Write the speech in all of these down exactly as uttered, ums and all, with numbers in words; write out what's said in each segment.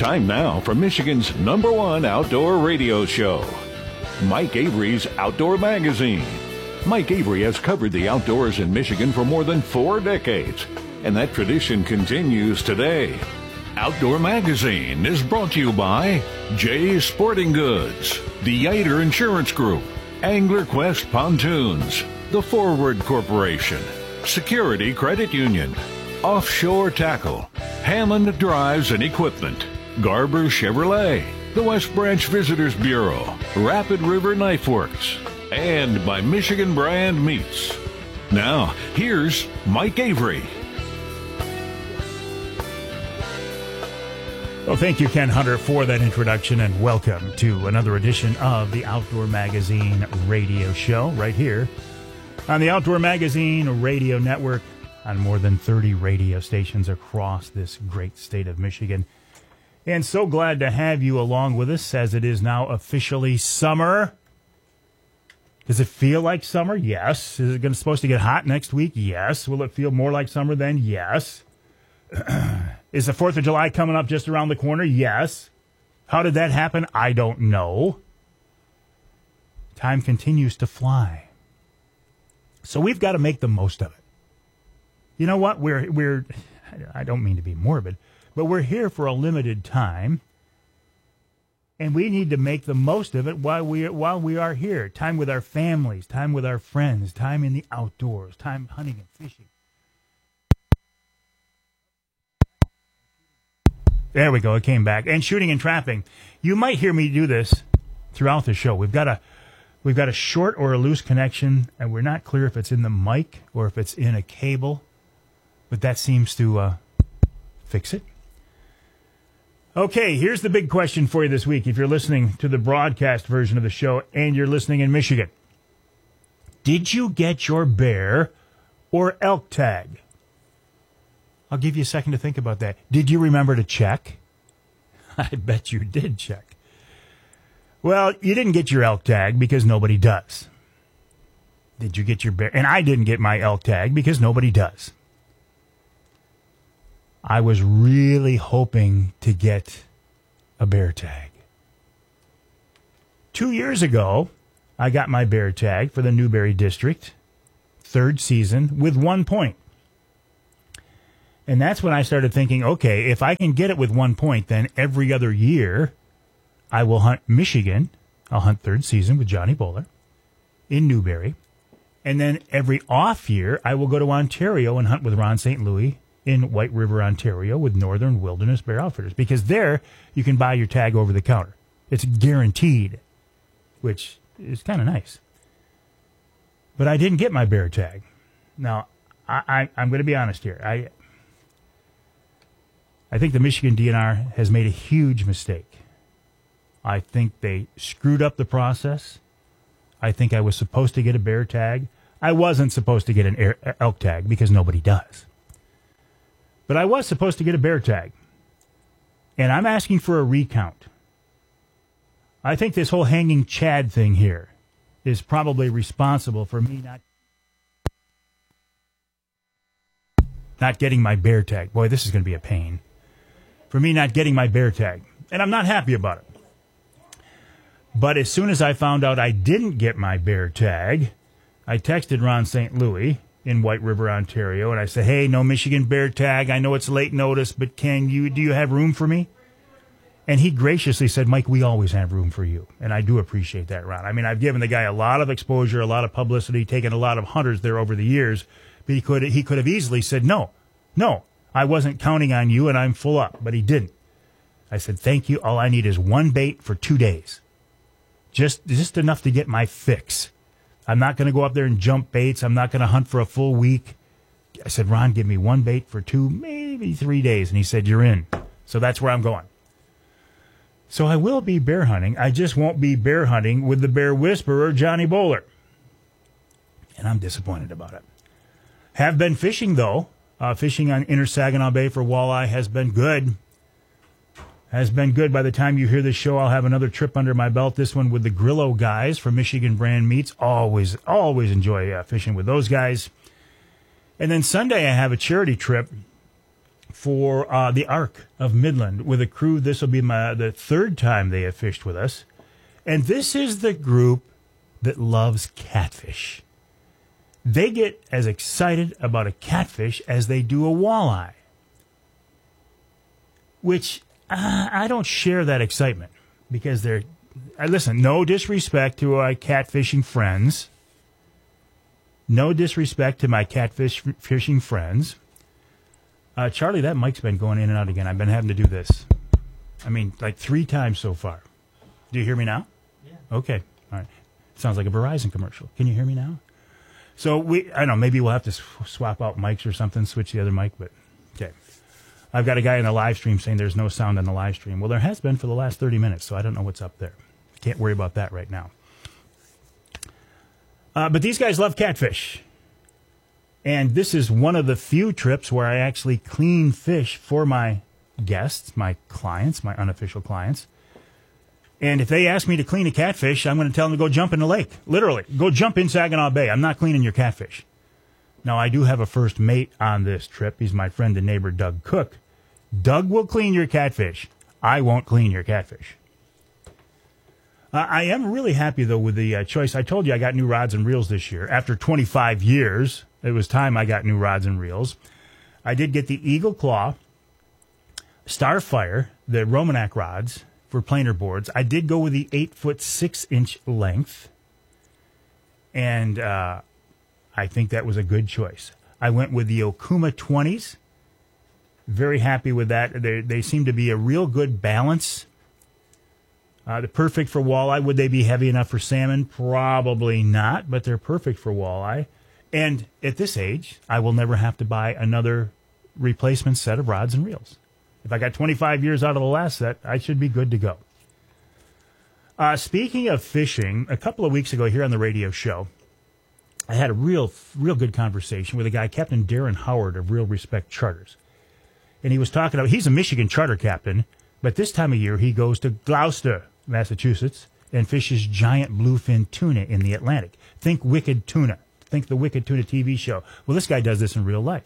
Time now for Michigan's number one outdoor radio show, Mike Avery's Outdoor Magazine. Mike Avery has covered the outdoors in Michigan for more than four decades, and that tradition continues today. Outdoor Magazine is brought to you by Jay's Sporting Goods, the Yater Insurance Group, Angler Quest Pontoons, The Forward Corporation, Security Credit Union, Offshore Tackle, Hammond Drives and Equipment, Garber Chevrolet, the West Branch Visitors Bureau, Rapid River Knife Works, and by Michigan Brand Meats. Now, here's Mike Avery. Well, thank you, Ken Hunter, for that introduction, and welcome to another edition of the Outdoor Magazine radio show right here on the Outdoor Magazine Radio Network on more than thirty radio stations across this great state of Michigan. And so glad to have you along with us as it is now officially summer. Does it feel like summer? Yes. Is it gonna, supposed to get hot next week? Yes. Will it feel more like summer then? Yes. Is the fourth of July coming up just around the corner? Yes. How did that happen? I don't know. Time continues to fly. So we've got to make the most of it. You know what? We're we're I don't mean to be morbid, but we're here for a limited time, and we need to make the most of it while we while we are here. Time with our families, time with our friends, time in the outdoors, time hunting and fishing. There we go. It came back. And shooting and trapping. You might hear me do this throughout the show. We've got a we've got a short or a loose connection, and we're not clear if it's in the mic or if it's in a cable. But that seems to uh, fix it. Okay, here's the big question for you this week. If you're listening to the broadcast version of the show and you're listening in Michigan, did you get your bear or elk tag? I'll give you a second to think about that. Did you remember to check? I bet you did check. Well, you didn't get your elk tag because nobody does. Did you get your bear? And I didn't get my elk tag because nobody does. I was really hoping to get a bear tag. Two years ago, I got my bear tag for the Newberry District, third season, with one point. And that's when I started thinking, okay, if I can get it with one point, then every other year I will hunt Michigan. I'll hunt third season with Johnny Bowler in Newberry. And then every off year, I will go to Ontario and hunt with Ron Saint Louis in White River, Ontario with Northern Wilderness Bear Outfitters. Because there, you can buy your tag over the counter. It's guaranteed, which is kind of nice. But I didn't get my bear tag. Now, I, I, I'm going to be honest here. I... I think the Michigan D N R has made a huge mistake. I think they screwed up the process. I think I was supposed to get a bear tag. I wasn't supposed to get an elk tag because nobody does. But I was supposed to get a bear tag. And I'm asking for a recount. I think this whole hanging Chad thing here is probably responsible for me not not getting my bear tag. Boy, this is going to be a pain. For me not getting my bear tag. And I'm not happy about it. But as soon as I found out I didn't get my bear tag, I texted Ron Saint Louis in White River, Ontario, and I said, hey, no Michigan bear tag. I know it's late notice, but can you, do you have room for me? And he graciously said, Mike, we always have room for you. And I do appreciate that, Ron. I mean, I've given the guy a lot of exposure, a lot of publicity, taken a lot of hunters there over the years, but he could, he could have easily said, no, no. I wasn't counting on you, and I'm full up, but he didn't. I said, thank you. All I need is one bait for two days. Just just enough to get my fix. I'm not going to go up there and jump baits. I'm not going to hunt for a full week. I said, Ron, give me one bait for two, maybe three days. And he said, you're in. So that's where I'm going. So I will be bear hunting. I just won't be bear hunting with the Bear Whisperer, Johnny Bowler. And I'm disappointed about it. Have been fishing, though. Uh, fishing on Inner Saginaw Bay for walleye has been good. Has been good. By the time you hear this show, I'll have another trip under my belt. This one with the Grillo guys from Michigan Brand Meats. Always, always enjoy uh, fishing with those guys. And then Sunday, I have a charity trip for uh, the Arc of Midland with a crew. This will be my the third time they have fished with us. And this is the group that loves catfish. They get as excited about a catfish as they do a walleye, which uh, I don't share that excitement because they're, uh, listen, no disrespect to my catfishing friends. No disrespect to my catfish fishing friends. Uh, Charlie, that mic's been going in and out again. I've been having to do this. I mean, like three times so far. Do you hear me now? Yeah. Okay. All right. Sounds like a Verizon commercial. Can you hear me now? So we, I don't know, maybe we'll have to sw- swap out mics or something, switch the other mic, but okay. I've got a guy in the live stream saying there's no sound on the live stream. Well, there has been for the last thirty minutes, so I don't know what's up there. Can't worry about that right now. Uh, but these guys love catfish. And this is one of the few trips where I actually clean fish for my guests, my clients, my unofficial clients. And if they ask me to clean a catfish, I'm going to tell them to go jump in the lake. Literally, go jump in Saginaw Bay. I'm not cleaning your catfish. Now, I do have a first mate on this trip. He's my friend and neighbor, Doug Cook. Doug will clean your catfish. I won't clean your catfish. Uh, I am really happy, though, with the uh, choice. I told you I got new rods and reels this year. After twenty-five years, it was time I got new rods and reels. I did get the Eagle Claw, Starfire, the Romanak rods for planer boards. I did go with the eight foot six inch length, and uh, I think that was a good choice. I went with the Okuma twenties. Very happy with that. They, they seem to be a real good balance. Uh, they're perfect for walleye. Would they be heavy enough for salmon? Probably not, but they're perfect for walleye. And at this age, I will never have to buy another replacement set of rods and reels. If I got twenty-five years out of the last set, I should be good to go. Uh, speaking of fishing, a couple of weeks ago here on the radio show, I had a real, real good conversation with a guy, Captain Darren Howard of Real Respect Charters. And he was talking about, he's a Michigan charter captain, but this time of year he goes to Gloucester, Massachusetts, and fishes giant bluefin tuna in the Atlantic. Think Wicked Tuna. Think the Wicked Tuna T V show. Well, this guy does this in real life.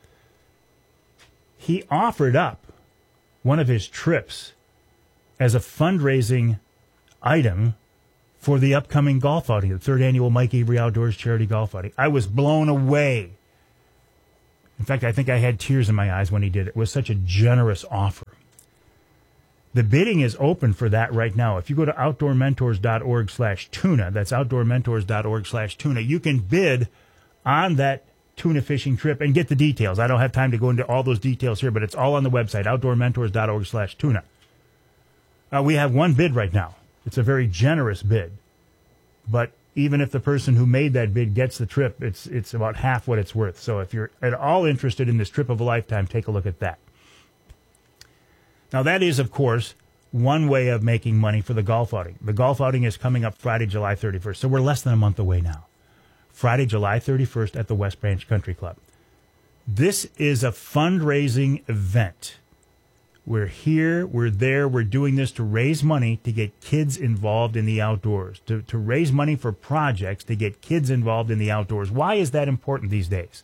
He offered up one of his trips as a fundraising item for the upcoming golf outing, the third annual Mike Avery Outdoors Charity Golf Outing. I was blown away. In fact, I think I had tears in my eyes when he did it. It was such a generous offer. The bidding is open for that right now. If you go to outdoormentors.org slash tuna, that's outdoormentors.org slash tuna, you can bid on that tuna fishing trip and get the details. I don't have time to go into all those details here, but it's all on the website, outdoormentors.org slash tuna. Uh, we have one bid right now. It's a very generous bid. But even if the person who made that bid gets the trip, it's it's about half what it's worth. So if you're at all interested in this trip of a lifetime, take a look at that. Now, that is, of course, one way of making money for the golf outing. The golf outing is coming up Friday, July thirty-first, so we're less than a month away now. Friday, July thirty-first at the West Branch Country Club. This is a fundraising event. We're here, we're there, we're doing this to raise money to get kids involved in the outdoors, to, to raise money for projects to get kids involved in the outdoors. Why is that important these days?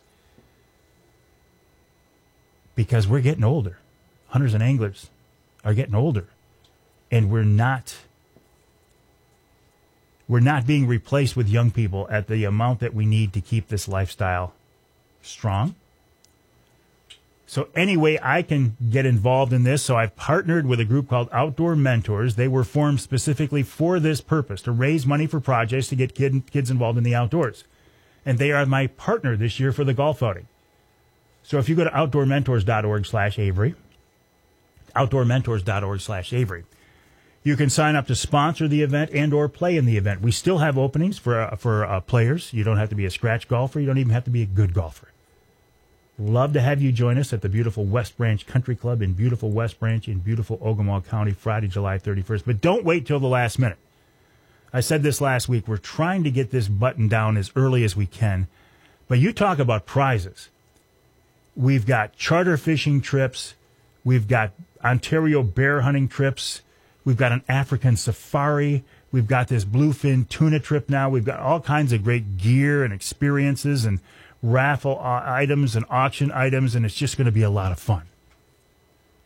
Because we're getting older. Hunters and anglers are getting older, and we're not we're not being replaced with young people at the amount that we need to keep this lifestyle strong. So any way I can get involved in this, so I've partnered with a group called Outdoor Mentors. They were formed specifically for this purpose, to raise money for projects to get kid, kids involved in the outdoors. And they are my partner this year for the golf outing. So if you go to outdoormentors.org slash Avery, outdoormentors.org slash Avery. You can sign up to sponsor the event and or play in the event. We still have openings for uh, for uh, players. You don't have to be a scratch golfer. You don't even have to be a good golfer. Love to have you join us at the beautiful West Branch Country Club in beautiful West Branch in beautiful Ogemaw County, Friday, July thirty-first. But don't wait till the last minute. I said this last week. We're trying to get this button down as early as we can. But you talk about prizes. We've got charter fishing trips. We've got Ontario bear hunting trips. We've got an African safari. We've got this bluefin tuna trip now. We've got all kinds of great gear and experiences and raffle uh, items and auction items, and it's just going to be a lot of fun.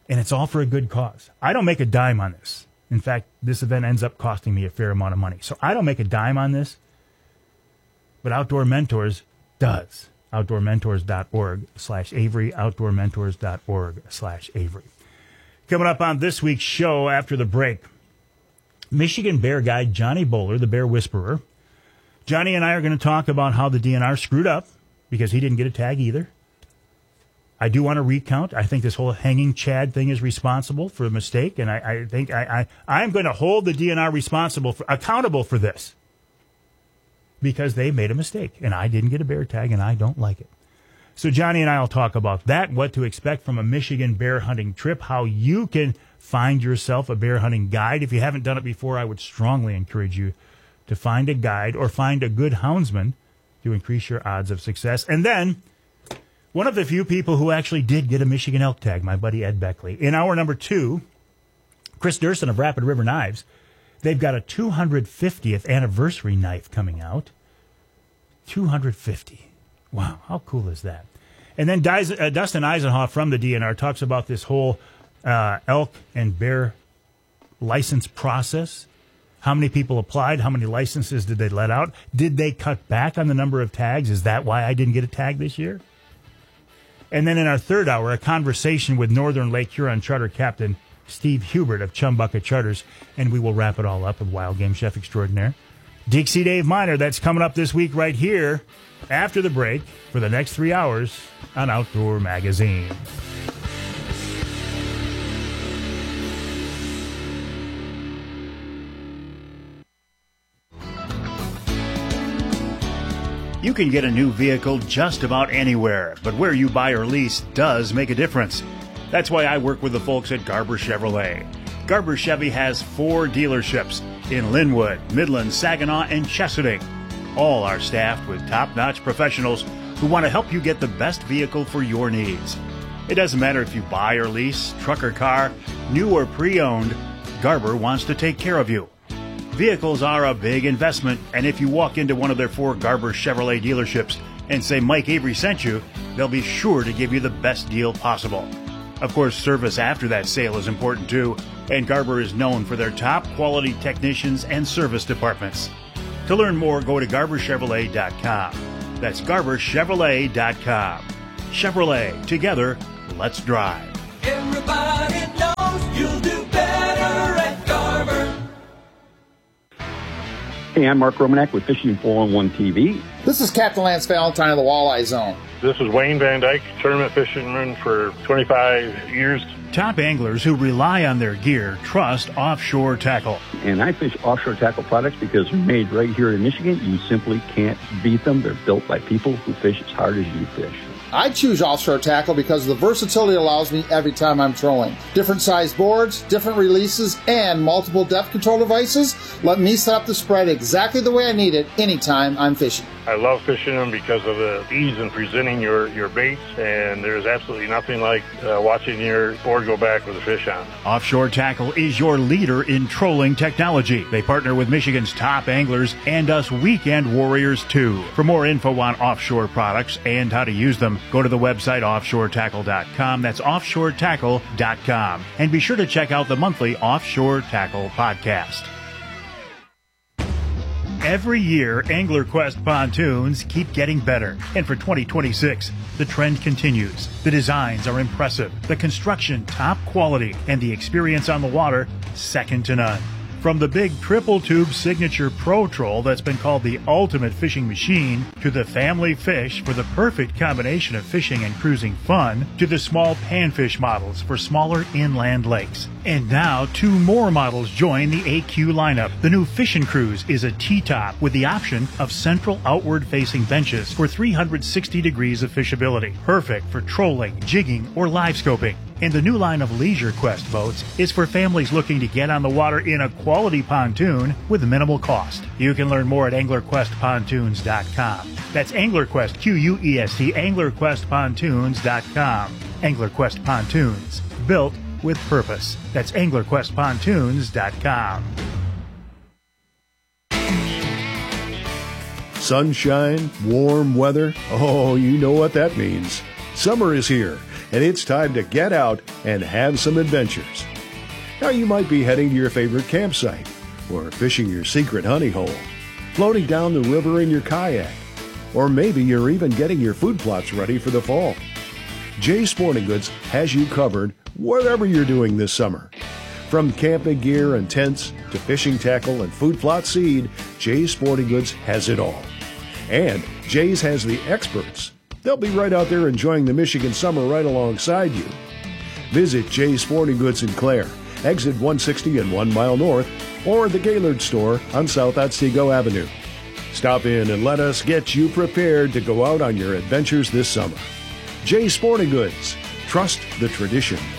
And it's all for a good cause. I don't make a dime on this. In fact, this event ends up costing me a fair amount of money. So I don't make a dime on this, but Outdoor Mentors does. OutdoorMentors.org slash Avery, OutdoorMentors.org slash Avery. Coming up on this week's show after the break, Michigan Bear guide Johnny Bowler, the Bear Whisperer. Johnny and I are going to talk about how the D N R screwed up because he didn't get a tag either. I do want to recount. I think this whole hanging Chad thing is responsible for a mistake, and I, I think I, I, I'm going to hold the D N R responsible for, accountable for this because they made a mistake, and I didn't get a bear tag, and I don't like it. So Johnny and I will talk about that, what to expect from a Michigan bear hunting trip, how you can find yourself a bear hunting guide. If you haven't done it before, I would strongly encourage you to find a guide or find a good houndsman to increase your odds of success. And then one of the few people who actually did get a Michigan elk tag, my buddy Ed Beckley. In hour number two, Chris Durson of Rapid River Knives. They've got a two hundred fiftieth anniversary knife coming out. two hundred fifty. Wow, how cool is that? And then Diz, uh, Dustin Eisenhoff from the D N R talks about this whole uh, elk and bear license process. How many people applied? How many licenses did they let out? Did they cut back on the number of tags? Is that why I didn't get a tag this year? And then in our third hour, a conversation with Northern Lake Huron Charter Captain Steve Hubert of Chumbucket Charters, and we will wrap it all up with Wild Game Chef Extraordinaire Dixie Dave Miner. That's coming up this week right here after the break for the next three hours on Outdoor Magazine. You can get a new vehicle just about anywhere, but where you buy or lease does make a difference. That's why I work with the folks at Garber Chevrolet. Garber Chevy has four dealerships in Linwood, Midland, Saginaw, and Chesaning. All are staffed with top-notch professionals who want to help you get the best vehicle for your needs. It doesn't matter if you buy or lease, truck or car, new or pre-owned, Garber wants to take care of you. Vehicles are a big investment, and if you walk into one of their four Garber Chevrolet dealerships and say Mike Avery sent you, they'll be sure to give you the best deal possible. Of course, service after that sale is important too, and Garber is known for their top quality technicians and service departments. To learn more, go to Garber Chevrolet dot com. That's Garber Chevrolet dot com. Chevrolet, together, let's drive. Everybody knows you'll do better at Garber. Hey, I'm Mark Romanek with Fishing four one one T V. This is Captain Lance Valentine of the Walleye Zone. This is Wayne Van Dyke, tournament fisherman for twenty-five years. Top anglers who rely on their gear trust Offshore Tackle. And I fish Offshore Tackle products because they're made right here in Michigan. You simply can't beat them. They're built by people who fish as hard as you fish. I choose Offshore Tackle because the versatility allows me every time I'm trolling. Different size boards, different releases, and multiple depth control devices let me set up the spread exactly the way I need it anytime I'm fishing. I love fishing them because of the ease in presenting your, your baits, and there's absolutely nothing like uh, watching your board go back with a fish on. Offshore Tackle is your leader in trolling technology. They partner with Michigan's top anglers and us weekend warriors too. For more info on offshore products and how to use them, go to the website offshore tackle dot com. That's offshore tackle dot com. And be sure to check out the monthly Offshore Tackle podcast. Every year, AnglerQuest pontoons keep getting better. And for twenty twenty-six, the trend continues. The designs are impressive, the construction top quality, and the experience on the water second to none. From the big triple tube signature Pro Troll that's been called the ultimate fishing machine, to the family fish for the perfect combination of fishing and cruising fun, to the small panfish models for smaller inland lakes. And now two more models join the A Q lineup. The new Fishin' Cruise is a T-top with the option of central outward facing benches for three hundred sixty degrees of fishability. Perfect for trolling, jigging, or live scoping. And the new line of Leisure Quest boats is for families looking to get on the water in a quality pontoon with minimal cost. You can learn more at angler quest pontoons dot com. That's AnglerQuest, Q U E S T, angler quest pontoons dot com. AnglerQuest Pontoons, built with purpose. That's angler quest pontoons dot com. Sunshine, warm weather. Oh, you know what that means. Summer is here, and it's time to get out and have some adventures. Now you might be heading to your favorite campsite, or fishing your secret honey hole, floating down the river in your kayak, or maybe you're even getting your food plots ready for the fall. Jay's Sporting Goods has you covered whatever you're doing this summer. From camping gear and tents to fishing tackle and food plot seed, Jay's Sporting Goods has it all. And Jay's has the experts. They'll be right out there enjoying the Michigan summer right alongside you. Visit Jay's Sporting Goods in Clare, exit one sixty and one mile north, or the Gaylord store on South Otsego Avenue. Stop in and let us get you prepared to go out on your adventures this summer. Jay's Sporting Goods. Trust the tradition.